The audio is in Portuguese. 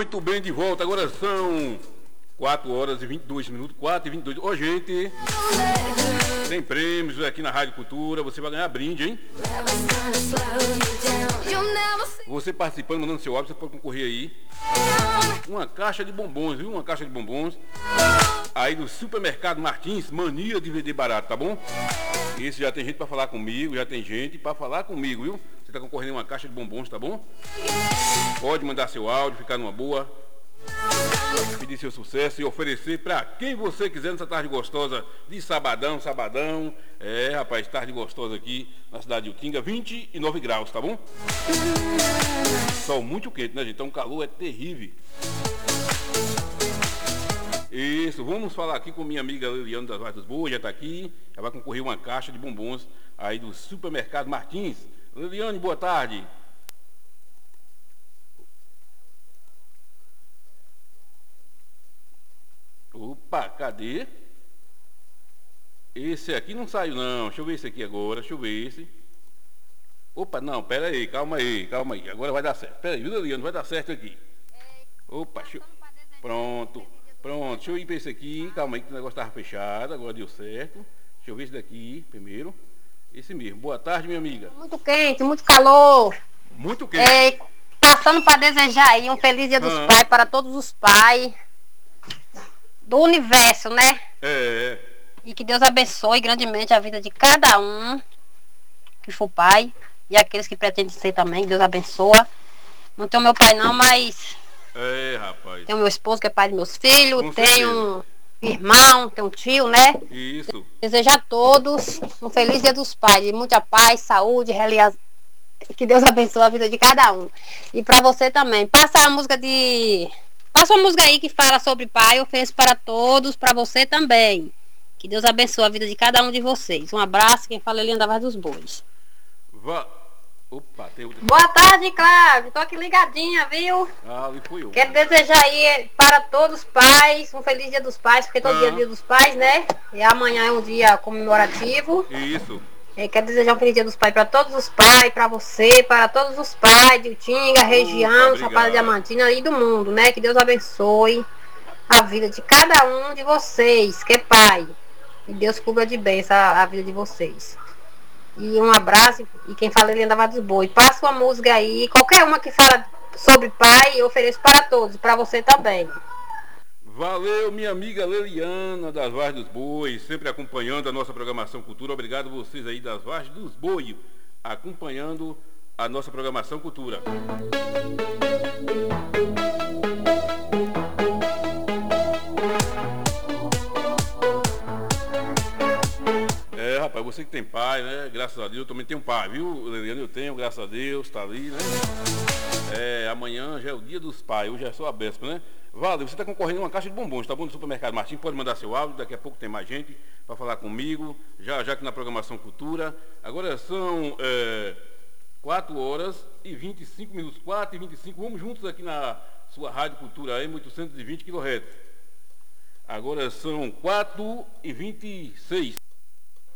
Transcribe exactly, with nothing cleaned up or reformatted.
Muito bem, de volta. Agora são quatro horas e vinte e dois minutos. quatro e vinte e dois. Ô, gente, tem prêmios aqui na Rádio Cultura. Você vai ganhar brinde, hein? Você participando, mandando seu áudio, você pode concorrer aí. Uma caixa de bombons, viu? Uma caixa de bombons. Aí do Supermercado Martins, mania de vender barato, tá bom? Esse já tem gente pra falar comigo, já tem gente pra falar comigo, viu? Você tá concorrendo a uma caixa de bombons, tá bom? Pode mandar seu áudio, ficar numa boa. Pedir seu sucesso e oferecer pra quem você quiser nessa tarde gostosa de sabadão, sabadão. É, rapaz, tarde gostosa aqui na cidade de Utinga, vinte e nove graus, tá bom? Sol muito quente, né, gente? Então o calor é terrível. Isso, vamos falar aqui com minha amiga Liliana das Vargas dos Bois, já tá aqui. Ela vai concorrer uma caixa de bombons aí do Supermercado Martins. Liliane, boa tarde. Opa, cadê? Esse aqui não saiu não. Deixa eu ver esse aqui agora. Deixa eu ver esse. Opa, não, pera aí, calma aí, calma aí. Agora vai dar certo. Pera aí, viu, Liliane? Vai dar certo aqui. Opa, deixa eu... Pronto, pronto. Deixa eu ir para esse aqui. Calma aí que o negócio estava fechado. Agora deu certo. Deixa eu ver esse daqui primeiro. Esse mesmo. Boa tarde, minha amiga. Muito quente, muito calor. Muito quente. É, passando para desejar aí um feliz dia dos ah. pais para todos os pais do universo, né? É. E que Deus abençoe grandemente a vida de cada um que for pai e aqueles que pretendem ser também, que Deus abençoa. Não tenho meu pai não, mas é, rapaz. tenho meu esposo que é pai de meus filhos, Com tenho um irmão, tenho um tio, né? Isso. Desejar a todos um feliz dia dos pais, de muita paz, saúde, realização. Que Deus abençoe a vida de cada um. E para você também. Passa a música de... Passa uma música aí que fala sobre pai, eu ofereço para todos, para você também. Que Deus abençoe a vida de cada um de vocês. Um abraço, quem fala é Eliana da Vargas dos Bois. Va... Opa, tem outra. Boa tarde, Cláudio. Tô aqui ligadinha, viu? Ah, ali fui eu. Quero desejar aí para todos os pais um feliz dia dos pais, porque todo ah. dia é dia dos pais, né? E amanhã é um dia comemorativo. Isso. Eu quero desejar um feliz dia dos pais para todos os pais, para você, para todos os pais de Utinga, região, Chapada Diamantina e do mundo, né? Que Deus abençoe a vida de cada um de vocês, que é pai. E Deus cubra de bênção a, a vida de vocês. E um abraço, e quem fala é Eliana da Vargas dos Bois. Passa uma música aí, qualquer uma que fala sobre pai, eu ofereço para todos, para você também. Valeu, minha amiga Liliana das Vargas dos Bois, sempre acompanhando a nossa programação Cultura. Obrigado vocês aí das Vargas dos Bois, acompanhando a nossa programação Cultura. É, rapaz, você que tem pai, né? Graças a Deus, eu também tenho pai, viu, Liliana? Eu tenho, graças a Deus, tá ali, né? É, amanhã já é o dia dos pais, hoje é só a véspera, né? Valeu, você está concorrendo a uma caixa de bombons, tá bom? No Supermercado Martins, pode mandar seu áudio, daqui a pouco tem mais gente para falar comigo, já já aqui na programação Cultura. Agora são é, quatro horas e vinte e cinco minutos, quatro e vinte e cinco, vamos juntos aqui na sua Rádio Cultura A M oitocentos e vinte quilohertz. Agora são quatro e vinte e seis.